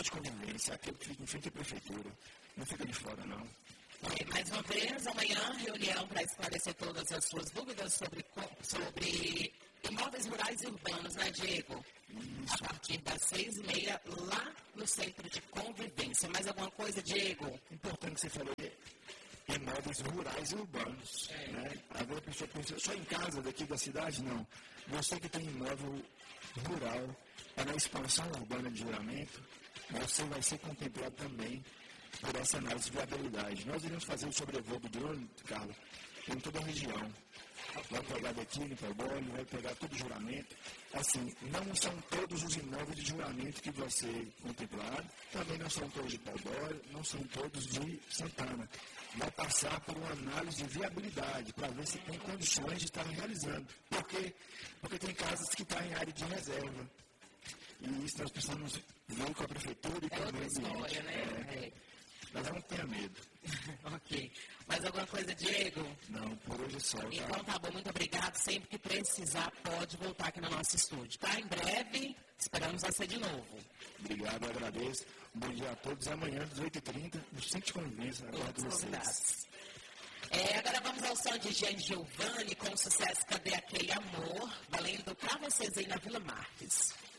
de convivência, aquele que fica em frente à prefeitura. Não fica de fora, não. Mais uma vez, amanhã, reunião para esclarecer todas as suas dúvidas sobre imóveis rurais e urbanos, né, Diego? A partir das 6h30, lá no Centro de Convivência. Mais alguma coisa, Diego? Importante que você falou imóveis rurais e urbanos. Né? Agora a pessoa pensa, só em casa daqui da cidade? Não. Você que tem imóvel rural, para a expansão urbana de Juramento, você vai ser contemplado também por essa análise de viabilidade. Nós iremos fazer o sobrevoo do drone, Carlos, em toda a região. Vai pegar daqui no Paudóleo, vai pegar todo o Juramento. Assim, não são todos os imóveis de Juramento que vai ser contemplado, também não são todos de Paudóleo, não são todos de Santana. Vai passar por uma análise de viabilidade, para ver se tem condições de estar realizando. Por quê? Porque tem casas que estão em área de reserva. E isso nós precisamos ver com a prefeitura e com o meio ambiente. Né? Mas não tenha medo. Ok. Mais alguma coisa, Diego? Não, por hoje é só. Tá? Então tá bom, muito obrigado. Sempre que precisar, pode voltar aqui no nosso estúdio, tá? Em breve, esperamos você de novo. Obrigado, eu agradeço. Bom dia a todos. Amanhã, às 8h30, no Centro de Convivência. Aguardo vocês. Agora vamos ao som de Jean Giovanni com o sucesso Cadê Aquele Amor? Valendo pra vocês aí na Vila Marques.